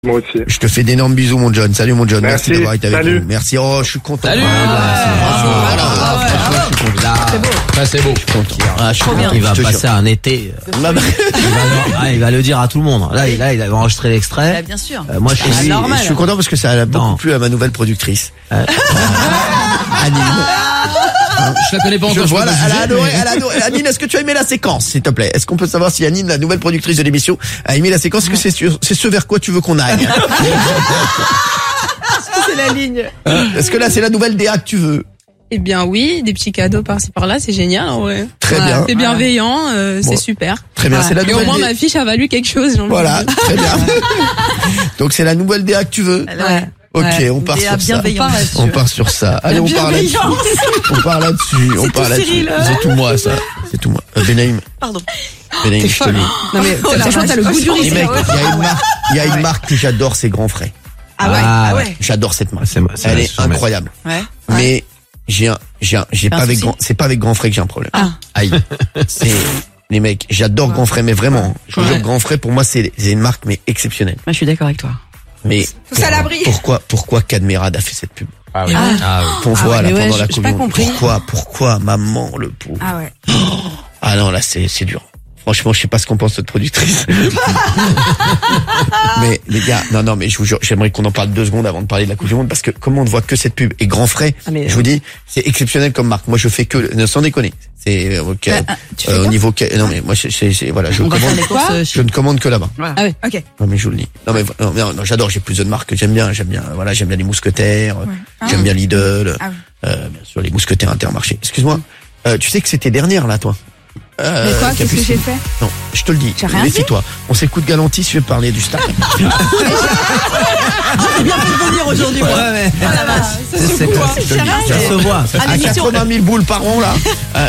Moi aussi. Je te fais d'énormes bisous, mon John. Salut, mon John. Merci d'avoir été avec Salut. nous. Merci. Oh, je suis content. Salut. C'est beau. Ah, je suis Trop bien. content, Il va je te passer jure. un été. Il va le dire à tout le monde. Là, il va enregistrer l'extrait. Bien sûr. Moi, je suis normal. Je suis content parce que ça a beaucoup plu à ma nouvelle productrice. Anine. Je la connais pas encore. Elle a adoré. Anine, est-ce que tu as aimé la séquence, s'il te plaît? Est-ce qu'on peut savoir si Anine, la nouvelle productrice de l'émission, a aimé la séquence? Est-ce que c'est ce vers quoi tu veux qu'on aille? C'est la ligne. Est-ce que là, c'est la nouvelle DA que tu veux? Eh bien oui, des petits cadeaux par-ci par-là, c'est génial en vrai. Très bien. C'est bienveillant, c'est super. Très bien, c'est la Et au nouvelle moins DA. ma fiche a valu quelque chose. j'ai envie de Voilà, dire. très bien. Donc c'est la nouvelle DA que tu veux? Ouais. Ok, Ouais. on part DA sur ça. bienveillante. On part sur ça. Allez, on part là-dessus. On part là-dessus. On part là-dessus. Cyril. C'est tout moi, ça. C'est tout moi. Benaïm. Pardon. Benaïm, je te le dis. Non mais franchement t'as le goût du Et risque. mec, il y a une marque que j'adore, c'est Grand Frais. Ah ouais. J'adore cette marque. C'est Elle est incroyable. Ouais. Mais j'ai pas avec souci. c'est pas avec Grand Frais que j'ai un problème. Ah. Aïe. C'est les mecs, j'adore Grand Frais, mais vraiment, je vous jure, Grand Frais pour moi c'est une marque mais exceptionnelle. Moi, je suis d'accord avec toi. Mais Tous à l'abri. pourquoi Cadmerade a fait cette pub? Ah oui. Qu'on voit là mais ouais, pendant la j'ai pas Coupe du Monde. compris. Pourquoi maman le pauvre? Ah ouais. Ah non, là c'est dur. Franchement, je sais pas ce qu'on pense de cette productrice. Mais les gars, non, mais je vous jure, j'aimerais qu'on en parle 2 secondes avant de parler de la Coupe du Monde parce que comment on ne voit que cette pub et Grand Frais, mais je vous dis, c'est exceptionnel comme marque. Moi, je fais que, sans déconner. C'est tu fais au quoi niveau, non mais moi, voilà, je On va faire commande, les courses. je ne commande que là-bas. Ah ouais. Ok. Non mais je vous le dis. Non mais non, j'adore. J'ai plusieurs marques que j'aime bien. J'aime bien les Mousquetaires. J'aime bien Lidl. Ah oui. Bien sûr les Mousquetaires Intermarché. Excuse-moi. Tu sais que c'était dernière là, toi. Mais quoi, qu'est-ce que Capucine. j'ai fait? Non, je te le dis. J'ai rien Méfie-toi. On s'écoute Galantis, je vais parler du stack. C'est bien fait de venir aujourd'hui, moi. Ouais, mais. Ah la vache. Ça se voit. À À l'émission. 80 000 boules par an là.